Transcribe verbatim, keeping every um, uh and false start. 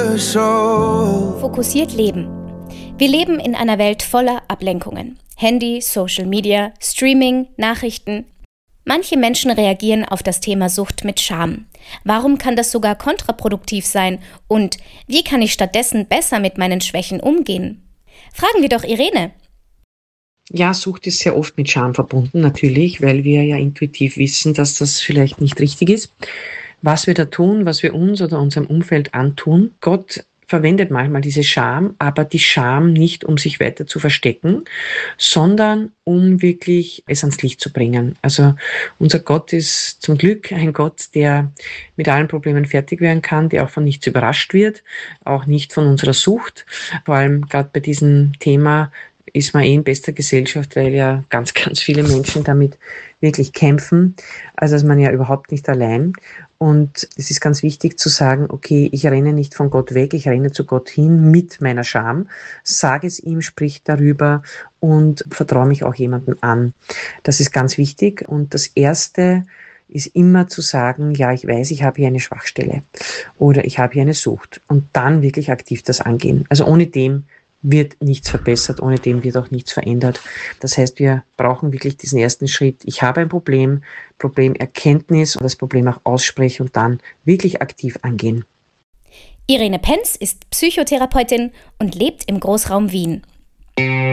Fokussiert leben. Wir leben in einer Welt voller Ablenkungen. Handy, Social Media, Streaming, Nachrichten. Manche Menschen reagieren auf das Thema Sucht mit Scham. Warum kann das sogar kontraproduktiv sein? Und wie kann ich stattdessen besser mit meinen Schwächen umgehen? Fragen wir doch Irene. Ja, Sucht ist sehr oft mit Scham verbunden, natürlich, weil wir ja intuitiv wissen, dass das vielleicht nicht richtig ist. Was wir da tun, was wir uns oder unserem Umfeld antun, Gott verwendet manchmal diese Scham, aber die Scham nicht, um sich weiter zu verstecken, sondern um wirklich es ans Licht zu bringen. Also unser Gott ist zum Glück ein Gott, der mit allen Problemen fertig werden kann, der auch von nichts überrascht wird, auch nicht von unserer Sucht. Vor allem gerade bei diesem Thema ist man eh in bester Gesellschaft, weil ja ganz, ganz viele Menschen damit wirklich kämpfen. Also ist man ja überhaupt nicht allein. Und es ist ganz wichtig zu sagen, okay, ich renne nicht von Gott weg, ich renne zu Gott hin mit meiner Scham, sage es ihm, sprich darüber und vertraue mich auch jemandem an. Das ist ganz wichtig. Und das Erste ist immer zu sagen, ja, ich weiß, ich habe hier eine Schwachstelle oder ich habe hier eine Sucht. Und dann wirklich aktiv das angehen. Also ohne dem wird nichts verbessert, ohne dem wird auch nichts verändert. Das heißt, wir brauchen wirklich diesen ersten Schritt. Ich habe ein Problem, Problemerkenntnis und das Problem auch aussprechen und dann wirklich aktiv angehen. Irene Penz ist Psychotherapeutin und lebt im Großraum Wien.